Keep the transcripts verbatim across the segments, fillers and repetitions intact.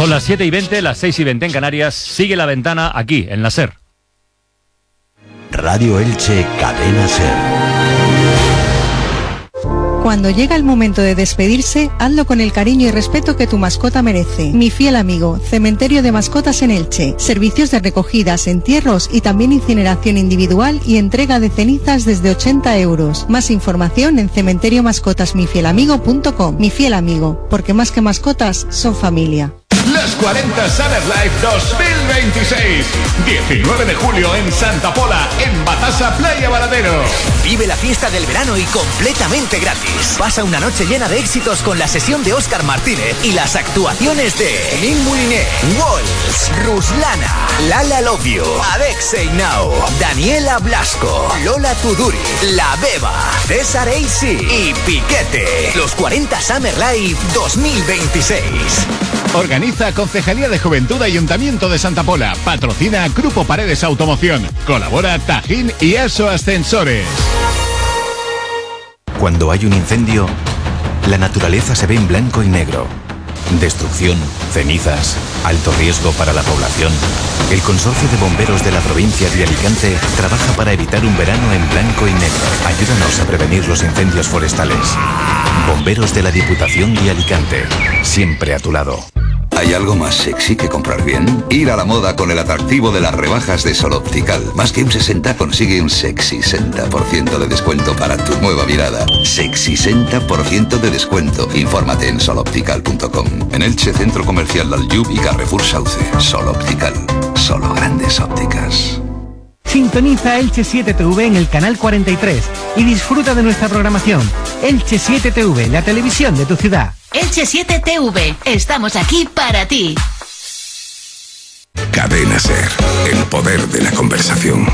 Son las siete y veinte, las seis y veinte en Canarias. Sigue La Ventana aquí, en la SER. Radio Elche, Cadena SER. Cuando llega el momento de despedirse, hazlo con el cariño y respeto que tu mascota merece. Mi fiel amigo, Cementerio de Mascotas en Elche. Servicios de recogidas, entierros y también incineración individual y entrega de cenizas desde ochenta euros. Más información en cementerio mascotas mi fiel amigo punto com. Mi fiel amigo, porque más que mascotas, son familia. Las cuarenta Summer Life dos mil veintiséis. diecinueve de julio en Santa Pola, en Batasa, Playa Varadero. Vive la fiesta del verano y completamente gratis. Pasa una noche llena de éxitos con la sesión de Óscar Martínez y las actuaciones de Nin Mouliné, Walls, Ruslana, Lala Love You, Adexei Now, Daniela Blasco, Lola Tuduri, La Beba, César Eisi y Piquete. Los cuarenta Summer Life dos mil veintiséis. Organiza Concejalía de Juventud Ayuntamiento de Santa Pola. Patrocina Grupo Paredes Automoción. Colabora Tajín y Aso Ascensores. Cuando hay un incendio, la naturaleza se ve en blanco y negro. Destrucción, cenizas, alto riesgo para la población. El Consorcio de Bomberos de la provincia de Alicante trabaja para evitar un verano en blanco y negro. Ayúdanos a prevenir los incendios forestales. Bomberos de la Diputación de Alicante, siempre a tu lado. ¿Hay algo más sexy que comprar bien? Ir a la moda con el atractivo de las rebajas de Sol Optical. Más que un sesenta, consigue un sexy sesenta por ciento de descuento para tu nueva mirada. Sexy sesenta por ciento de descuento. Infórmate en sol optical punto com. En Elche, Centro Comercial Dalyub y Carrefour Sauce. Sol Optical. Solo grandes ópticas. Sintoniza Elche siete T V en el canal cuarenta y tres y disfruta de nuestra programación. Elche siete T V, la televisión de tu ciudad. Elche siete T V, estamos aquí para ti. Cadena SER, el poder de la conversación.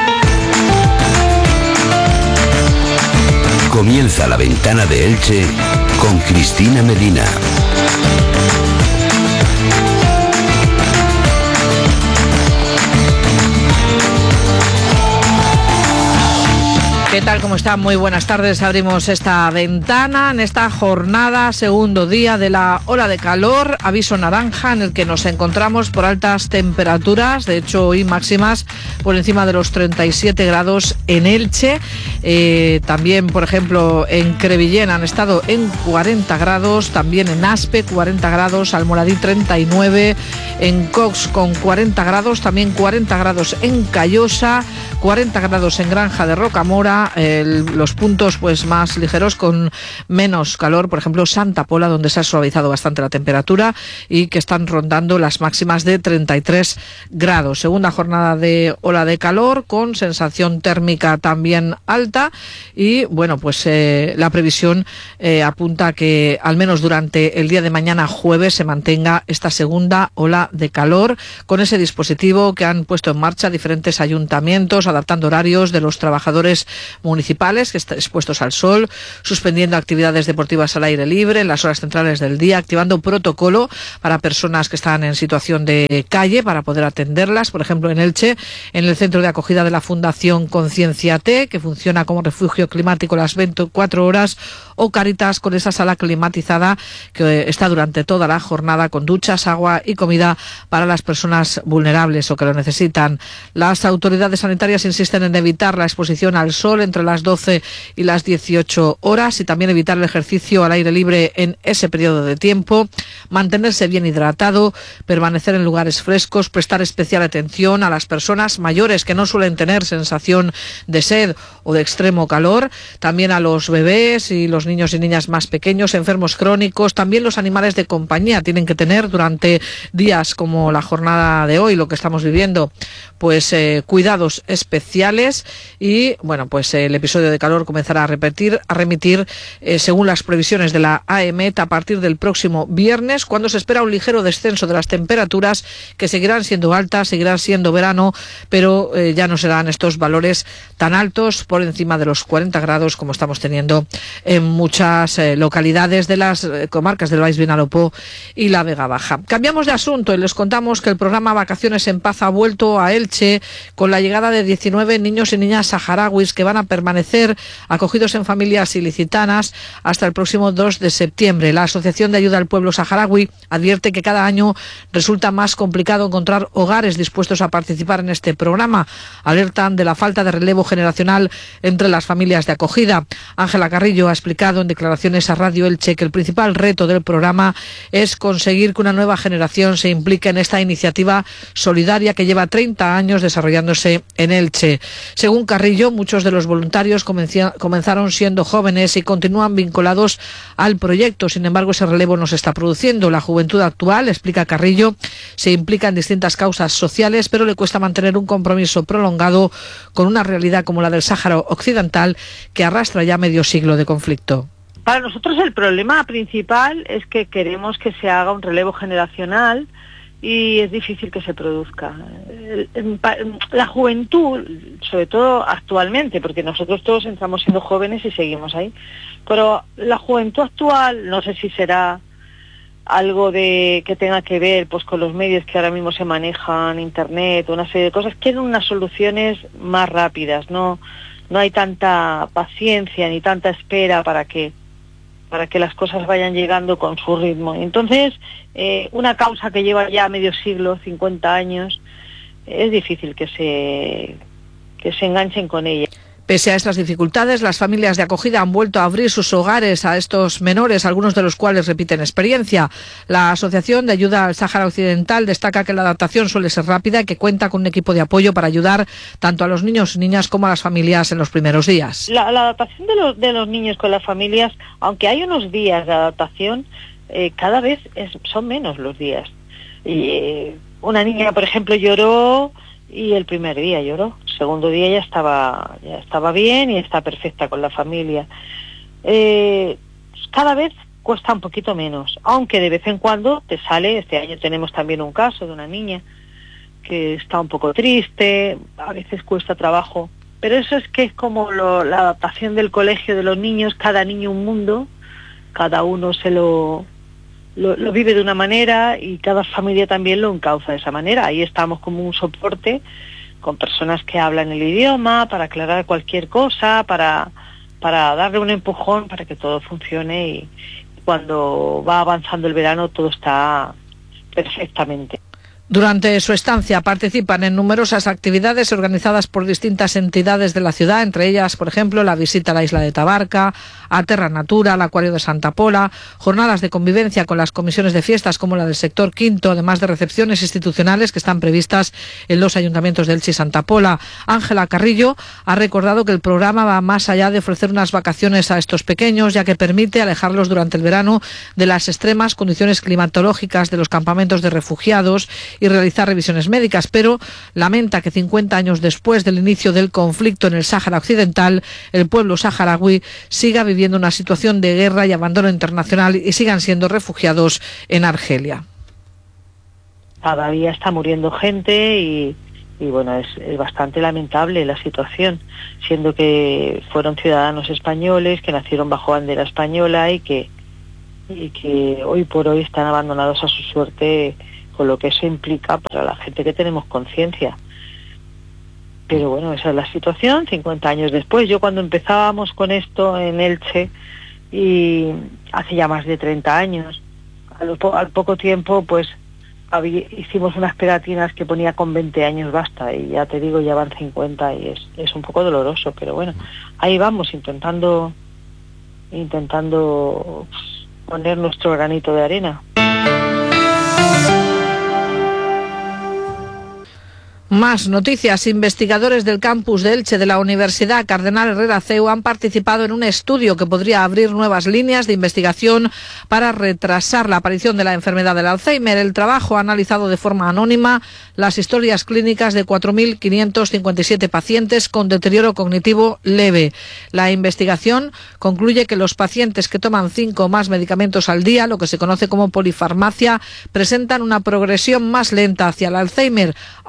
Comienza La Ventana de Elche con Cristina Medina. ¿Qué tal? ¿Cómo están? Muy buenas tardes. Abrimos esta ventana en esta jornada, segundo día de la ola de calor, aviso naranja en el que nos encontramos por altas temperaturas, de hecho hoy máximas por encima de los treinta y siete grados en Elche. Eh, también, por ejemplo, en Crevillén han estado en cuarenta grados, también en Aspe cuarenta grados, Almoradí treinta y nueve, en Cox con cuarenta grados, también cuarenta grados en Callosa, cuarenta grados en Granja de Rocamora. El, los puntos pues más ligeros con menos calor, por ejemplo Santa Pola, donde se ha suavizado bastante la temperatura y que están rondando las máximas de treinta y tres grados. Segunda jornada de ola de calor con sensación térmica también alta y bueno pues eh, la previsión eh, apunta a que al menos durante el día de mañana jueves se mantenga esta segunda ola de calor con ese dispositivo que han puesto en marcha diferentes ayuntamientos, adaptando horarios de los trabajadores municipales que están expuestos al sol, suspendiendo actividades deportivas al aire libre en las horas centrales del día, activando protocolo para personas que están en situación de calle para poder atenderlas, por ejemplo en Elche, en el centro de acogida de la Fundación Conciencia T, que funciona como refugio climático las veinticuatro horas, o Cáritas con esa sala climatizada que está durante toda la jornada con duchas, agua y comida para las personas vulnerables o que lo necesitan. Las autoridades sanitarias insisten en evitar la exposición al sol entre las doce y las dieciocho horas y también evitar el ejercicio al aire libre en ese periodo de tiempo, mantenerse bien hidratado, permanecer en lugares frescos, prestar especial atención a las personas mayores que no suelen tener sensación de sed o de extremo calor, también a los bebés y los niños y niñas más pequeños, enfermos crónicos, también los animales de compañía tienen que tener durante días como la jornada de hoy, lo que estamos viviendo, pues eh, cuidados especiales y bueno pues el episodio de calor comenzará a repetir, a remitir eh, según las previsiones de la A E M E T a partir del próximo viernes, cuando se espera un ligero descenso de las temperaturas que seguirán siendo altas, seguirán siendo verano, pero eh, ya no serán estos valores tan altos por encima de los cuarenta grados como estamos teniendo en muchas eh, localidades de las eh, comarcas del Baix Vinalopó y la Vega Baja. Cambiamos de asunto y les contamos que el programa Vacaciones en Paz ha vuelto a Elche con la llegada de diecinueve niños y niñas saharauis que van van a permanecer acogidos en familias ilicitanas hasta el próximo dos de septiembre. La Asociación de Ayuda al Pueblo Saharaui advierte que cada año resulta más complicado encontrar hogares dispuestos a participar en este programa. Alertan de la falta de relevo generacional entre las familias de acogida. Ángela Carrillo ha explicado en declaraciones a Radio Elche que el principal reto del programa es conseguir que una nueva generación se implique en esta iniciativa solidaria que lleva treinta años desarrollándose en Elche. Según Carrillo, muchos de los voluntarios comenzaron siendo jóvenes y continúan vinculados al proyecto. Sin embargo, ese relevo no se está produciendo. La juventud actual, explica Carrillo, se implica en distintas causas sociales, pero le cuesta mantener un compromiso prolongado con una realidad como la del Sáhara Occidental, que arrastra ya medio siglo de conflicto. Para nosotros el problema principal es que queremos que se haga un relevo generacional y es difícil que se produzca. La juventud, sobre todo actualmente, porque nosotros todos entramos siendo jóvenes y seguimos ahí, pero la juventud actual, no sé si será algo de que tenga que ver pues con los medios que ahora mismo se manejan, internet, una serie de cosas, quieren unas soluciones más rápidas, no, no hay tanta paciencia ni tanta espera para que para que las cosas vayan llegando con su ritmo. Entonces, eh, una causa que lleva ya medio siglo, cincuenta años, es difícil que se, que se enganchen con ella. Pese a estas dificultades, las familias de acogida han vuelto a abrir sus hogares a estos menores, algunos de los cuales repiten experiencia. La Asociación de Ayuda al Sáhara Occidental destaca que la adaptación suele ser rápida y que cuenta con un equipo de apoyo para ayudar tanto a los niños y niñas como a las familias en los primeros días. La, la adaptación de los, de los niños con las familias, aunque hay unos días de adaptación, eh, cada vez es, son menos los días. Y, eh, una niña, por ejemplo, lloró y el primer día lloró, segundo día ya estaba ya estaba bien y está perfecta con la familia. Eh, cada vez cuesta un poquito menos, aunque de vez en cuando te sale. Este año tenemos también un caso de una niña que está un poco triste, a veces cuesta trabajo, pero eso es que es como lo, la adaptación del colegio de los niños, cada niño un mundo, cada uno se lo Lo, lo vive de una manera y cada familia también lo encauza de esa manera. Ahí estamos como un soporte con personas que hablan el idioma para aclarar cualquier cosa, para, para darle un empujón para que todo funcione, y cuando va avanzando el verano todo está perfectamente. Durante su estancia participan en numerosas actividades organizadas por distintas entidades de la ciudad, entre ellas, por ejemplo, la visita a la isla de Tabarca, a Terra Natura, al acuario de Santa Pola, jornadas de convivencia con las comisiones de fiestas como la del sector quinto, además de recepciones institucionales que están previstas en los ayuntamientos de Elche y Santa Pola. Ángela Carrillo ha recordado que el programa va más allá de ofrecer unas vacaciones a estos pequeños, ya que permite alejarlos durante el verano de las extremas condiciones climatológicas de los campamentos de refugiados y realizar revisiones médicas, pero lamenta que cincuenta años después del inicio del conflicto en el Sáhara Occidental, el pueblo saharaui siga viviendo una situación de guerra y abandono internacional y sigan siendo refugiados en Argelia. Cada día está muriendo gente y, y bueno, es, es bastante lamentable la situación, siendo que fueron ciudadanos españoles, que nacieron bajo bandera española y que, y que hoy por hoy están abandonados a su suerte, con lo que eso implica para la gente que tenemos conciencia. Pero bueno, esa es la situación, cincuenta años después. Yo cuando empezábamos con esto en Elche, y hace ya más de treinta años, al, po al poco tiempo pues había, hicimos unas pegatinas que ponía con veinte años basta, y ya te digo, ya van cincuenta y es, es un poco doloroso, pero bueno, ahí vamos intentando, intentando poner nuestro granito de arena. Más noticias. Investigadores del campus de Elche de la Universidad Cardenal Herrera C E U han participado en un estudio que podría abrir nuevas líneas de investigación para retrasar la aparición de la enfermedad del Alzheimer. El trabajo ha analizado de forma anónima las historias clínicas de cuatro mil quinientos cincuenta y siete pacientes con deterioro cognitivo leve. La investigación concluye que los pacientes que toman cinco o más medicamentos al día, lo que se conoce como polifarmacia, presentan una progresión más lenta hacia el Alzheimer, aunque tradicionalmente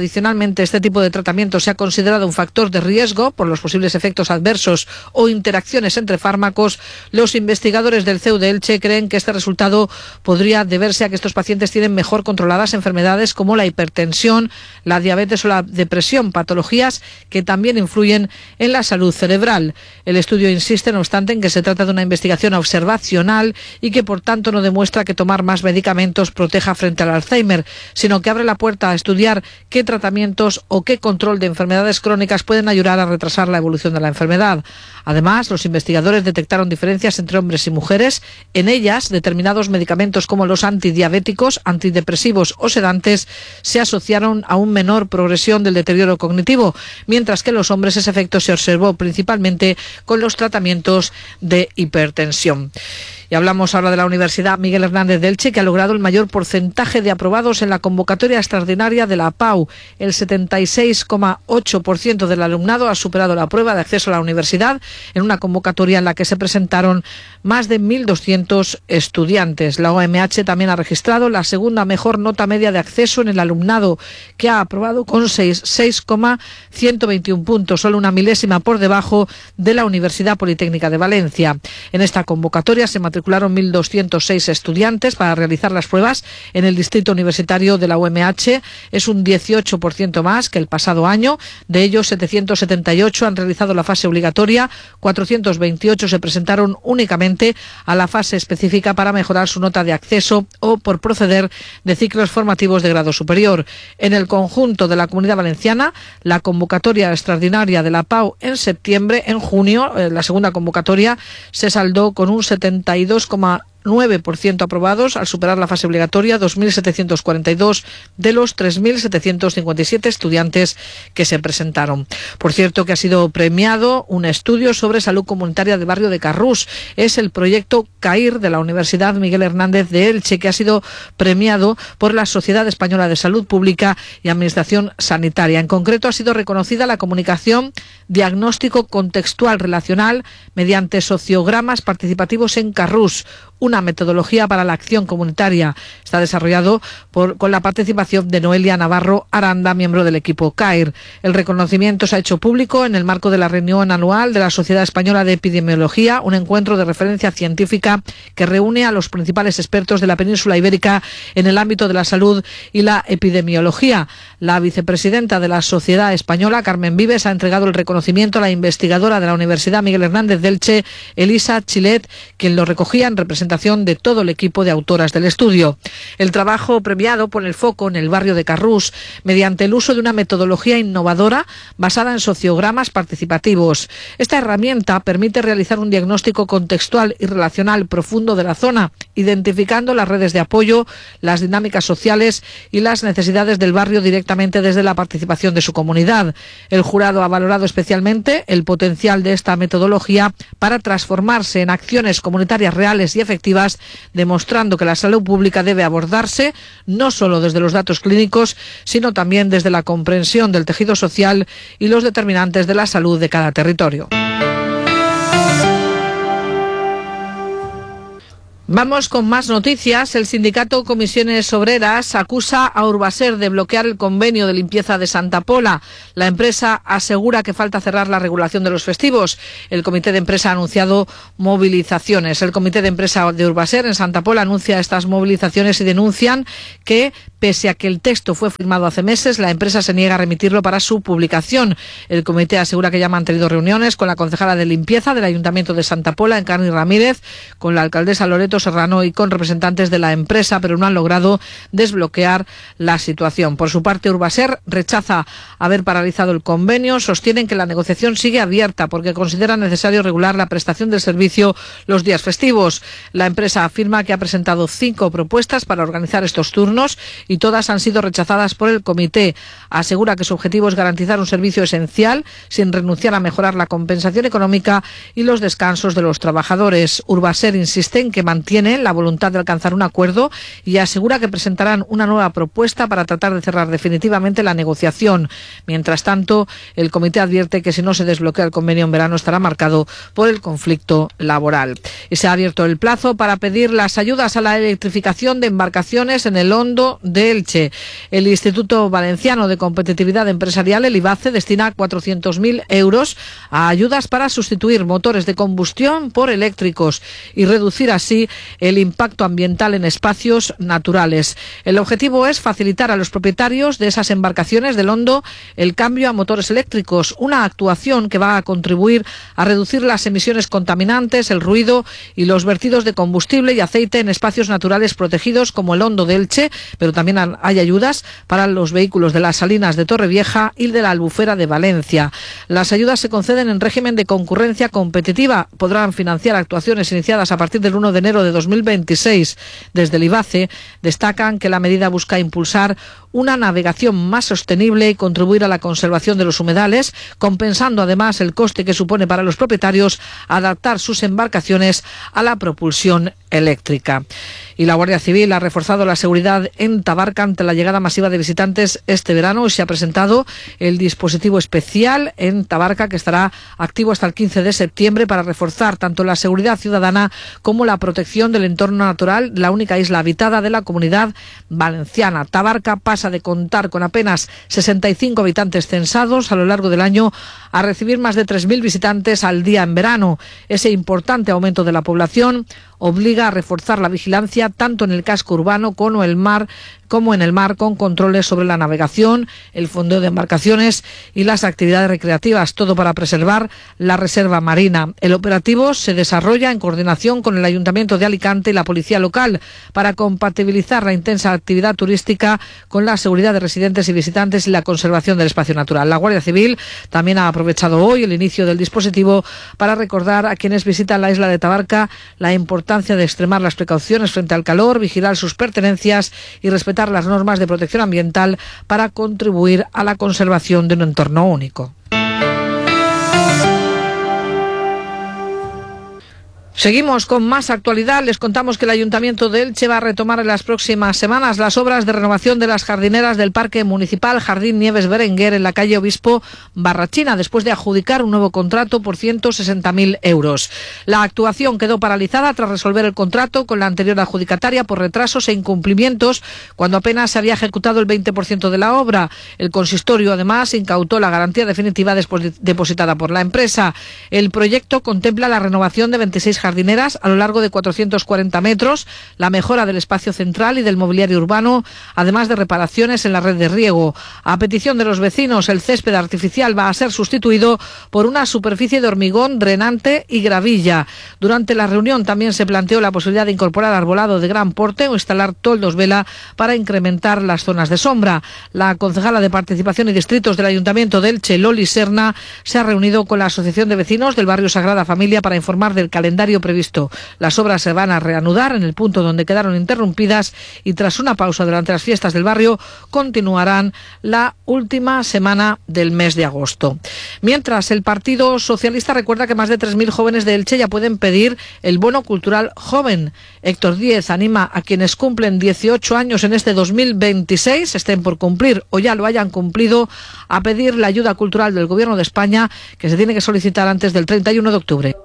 tradicionalmente este tipo de tratamiento se ha considerado un factor de riesgo por los posibles efectos adversos o interacciones entre fármacos, los investigadores del C E U de Elche creen que este resultado podría deberse a que estos pacientes tienen mejor controladas enfermedades como la hipertensión, la diabetes o la depresión, patologías que también influyen en la salud cerebral. El estudio insiste, no obstante, en que se trata de una investigación observacional y que, por tanto, no demuestra que tomar más medicamentos proteja frente al Alzheimer, sino que abre la puerta a estudiar qué tratamientos o qué control de enfermedades crónicas pueden ayudar a retrasar la evolución de la enfermedad. Además, los investigadores detectaron diferencias entre hombres y mujeres. En ellas, determinados medicamentos como los antidiabéticos, antidepresivos o sedantes se asociaron a una menor progresión del deterioro cognitivo, mientras que en los hombres ese efecto se observó principalmente con los tratamientos de hipertensión. Y hablamos ahora de la Universidad Miguel Hernández de Elche, que ha logrado el mayor porcentaje de aprobados en la convocatoria extraordinaria de la P A U. El setenta y seis coma ocho por ciento del alumnado ha superado la prueba de acceso a la universidad en una convocatoria en la que se presentaron más de mil doscientos estudiantes. La O M H también ha registrado la segunda mejor nota media de acceso en el alumnado, que ha aprobado con seis coma ciento veintiuno puntos, solo una milésima por debajo de la Universidad Politécnica de Valencia. En esta convocatoria se matricularon mil doscientos seis estudiantes para realizar las pruebas en el distrito universitario de la U M H. Es un dieciocho por ciento más que el pasado año. De ellos, setecientos setenta y ocho han realizado la fase obligatoria, cuatrocientos veintiocho se presentaron únicamente a la fase específica para mejorar su nota de acceso o por proceder de ciclos formativos de grado superior. En el conjunto de la Comunidad Valenciana, la convocatoria extraordinaria de la P A U en septiembre, en junio, eh, la segunda convocatoria, se saldó con un setenta y dos coma nueve por ciento aprobados al superar la fase obligatoria, dos mil setecientos cuarenta y dos de los tres mil setecientos cincuenta y siete estudiantes que se presentaron. Por cierto, que ha sido premiado un estudio sobre salud comunitaria del barrio de Carrús. Es el proyecto CAIR de la Universidad Miguel Hernández de Elche, que ha sido premiado por la Sociedad Española de Salud Pública y Administración Sanitaria. En concreto, ha sido reconocida la comunicación diagnóstico contextual relacional mediante sociogramas participativos en Carrús, una metodología para la acción comunitaria. Está desarrollado por, con la participación de Noelia Navarro Aranda, miembro del equipo CAIR. El reconocimiento se ha hecho público en el marco de la reunión anual de la Sociedad Española de Epidemiología, un encuentro de referencia científica que reúne a los principales expertos de la península ibérica en el ámbito de la salud y la epidemiología. La vicepresidenta de la Sociedad Española, Carmen Vives, ha entregado el reconocimiento a la investigadora de la Universidad Miguel Hernández de Elche, Elisa Chilet, quien lo recogía en representación de todo el equipo de autoras del estudio. El trabajo premiado pone el foco en el barrio de Carrús mediante el uso de una metodología innovadora basada en sociogramas participativos. Esta herramienta permite realizar un diagnóstico contextual y relacional profundo de la zona, identificando las redes de apoyo, las dinámicas sociales y las necesidades del barrio directamente desde la participación de su comunidad. El jurado ha valorado especialmente el potencial de esta metodología para transformarse en acciones comunitarias reales y efectivas, demostrando que la salud pública debe abordarse no solo desde los datos clínicos, sino también desde la comprensión del tejido social y los determinantes de la salud de cada territorio. Vamos con más noticias. El sindicato Comisiones Obreras acusa a Urbaser de bloquear el convenio de limpieza de Santa Pola. La empresa asegura que falta cerrar la regulación de los festivos. El comité de empresa ha anunciado movilizaciones. El comité de empresa de Urbaser en Santa Pola anuncia estas movilizaciones y denuncian que, pese a que el texto fue firmado hace meses, la empresa se niega a remitirlo para su publicación. El comité asegura que ya ha mantenido reuniones con la concejala de limpieza del Ayuntamiento de Santa Pola, Encarni Ramírez, con la alcaldesa Loreto Serrano y con representantes de la empresa, pero no han logrado desbloquear la situación. Por su parte, Urbaser rechaza haber paralizado el convenio. Sostienen que la negociación sigue abierta porque considera necesario regular la prestación del servicio los días festivos. La empresa afirma que ha presentado cinco propuestas para organizar estos turnos y todas han sido rechazadas por el comité. Asegura que su objetivo es garantizar un servicio esencial sin renunciar a mejorar la compensación económica y los descansos de los trabajadores. Urbaser insiste en que mantiene mantiene la voluntad de alcanzar un acuerdo y asegura que presentarán una nueva propuesta para tratar de cerrar definitivamente la negociación. Mientras tanto, el comité advierte que si no se desbloquea el convenio en verano estará marcado por el conflicto laboral. Y se ha abierto el plazo para pedir las ayudas a la electrificación de embarcaciones en el Hondo de Elche. El Instituto Valenciano de Competitividad Empresarial, el IVACE, destina cuatrocientos mil euros a ayudas para sustituir motores de combustión por eléctricos y reducir así el impacto ambiental en espacios naturales. El objetivo es facilitar a los propietarios de esas embarcaciones del Hondo el cambio a motores eléctricos, una actuación que va a contribuir a reducir las emisiones contaminantes, el ruido y los vertidos de combustible y aceite en espacios naturales protegidos como el Hondo de Elche, pero también hay ayudas para los vehículos de las Salinas de Torrevieja y de la Albufera de Valencia. Las ayudas se conceden en régimen de concurrencia competitiva. Podrán financiar actuaciones iniciadas a partir del uno de enero de dos mil veintiséis. Desde el IVACE destacan que la medida busca impulsar una navegación más sostenible y contribuir a la conservación de los humedales, compensando además el coste que supone para los propietarios adaptar sus embarcaciones a la propulsión eléctrica. Y la Guardia Civil ha reforzado la seguridad en Tabarca ante la llegada masiva de visitantes este verano y se ha presentado el dispositivo especial en Tabarca que estará activo hasta el quince de septiembre para reforzar tanto la seguridad ciudadana como la protección del entorno natural, la única isla habitada de la Comunidad Valenciana. Tabarca pasa de contar con apenas sesenta y cinco habitantes censados a lo largo del año a recibir más de tres mil visitantes al día en verano. Ese importante aumento de la población obliga a reforzar la vigilancia tanto en el casco urbano como en el mar, como en el mar, con controles sobre la navegación, el fondeo de embarcaciones y las actividades recreativas, todo para preservar la reserva marina. El operativo se desarrolla en coordinación con el Ayuntamiento de Alicante y la Policía Local para compatibilizar la intensa actividad turística con la seguridad de residentes y visitantes y la conservación del espacio natural. La Guardia Civil también ha aprovechado hoy el inicio del dispositivo para recordar a quienes visitan la isla de Tabarca la importancia de extremar las precauciones frente al calor, vigilar sus pertenencias y respetar las normas de protección ambiental para contribuir a la conservación de un entorno único. Seguimos con más actualidad. Les contamos que el Ayuntamiento de Elche va a retomar en las próximas semanas las obras de renovación de las jardineras del Parque Municipal Jardín Nieves Berenguer en la calle Obispo Barrachina, después de adjudicar un nuevo contrato por ciento sesenta mil euros. La actuación quedó paralizada tras resolver el contrato con la anterior adjudicataria por retrasos e incumplimientos cuando apenas se había ejecutado el veinte por ciento de la obra. El consistorio, además, incautó la garantía definitiva depositada por la empresa. El proyecto contempla la renovación de veintiséis jardineras a lo largo de cuatrocientos cuarenta metros, la mejora del espacio central y del mobiliario urbano, además de reparaciones en la red de riego. A petición de los vecinos, el césped artificial va a ser sustituido por una superficie de hormigón drenante y gravilla. Durante la reunión también se planteó la posibilidad de incorporar arbolado de gran porte o instalar toldos vela para incrementar las zonas de sombra. La concejala de Participación y Distritos del Ayuntamiento de Elche, Loli Serna, se ha reunido con la Asociación de Vecinos del barrio Sagrada Familia para informar del calendario previsto. Las obras se van a reanudar en el punto donde quedaron interrumpidas y tras una pausa durante las fiestas del barrio continuarán la última semana del mes de agosto. Mientras, el Partido Socialista recuerda que más de tres mil jóvenes de Elche ya pueden pedir el bono cultural joven. Héctor Díez anima a quienes cumplen dieciocho años en este dos mil veintiséis, estén por cumplir o ya lo hayan cumplido, a pedir la ayuda cultural del Gobierno de España, que se tiene que solicitar antes del treinta y uno de octubre.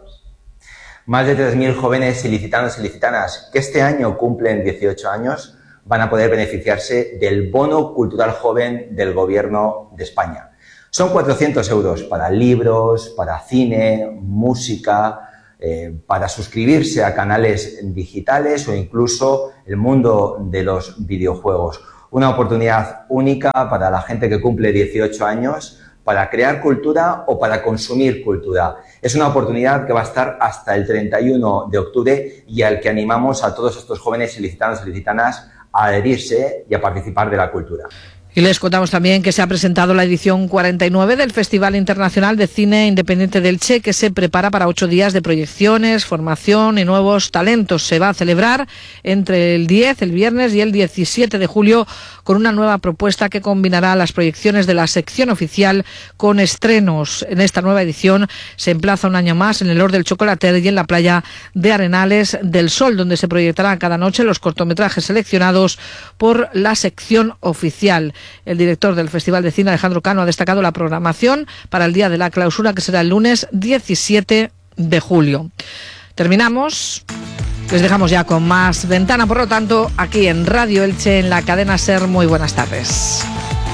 Más de tres mil jóvenes ilicitanos y ilicitanas que este año cumplen dieciocho años van a poder beneficiarse del bono cultural joven del Gobierno de España. Son cuatrocientos euros para libros, para cine, música, eh, para suscribirse a canales digitales o incluso el mundo de los videojuegos. Una oportunidad única para la gente que cumple dieciocho años para crear cultura o para consumir cultura. Es una oportunidad que va a estar hasta el treinta y uno de octubre y al que animamos a todos estos jóvenes ilicitanos y ilicitanas a adherirse y a participar de la cultura. Y les contamos también que se ha presentado la edición cuarenta y nueve del Festival Internacional de Cine Independiente de Elche, que se prepara para ocho días de proyecciones, formación y nuevos talentos. Se va a celebrar entre el diez, el viernes, y el diecisiete de julio con una nueva propuesta que combinará las proyecciones de la sección oficial con estrenos. En esta nueva edición se emplaza un año más en el Hort del Chocolater y en la playa de Arenales del Sol, donde se proyectarán cada noche los cortometrajes seleccionados por la sección oficial. El director del Festival de Cine, Alejandro Cano, ha destacado la programación para el día de la clausura, que será el lunes diecisiete de julio. Terminamos. Les dejamos ya con más Ventana, por lo tanto, aquí en Radio Elche, en la cadena SER. Muy buenas tardes.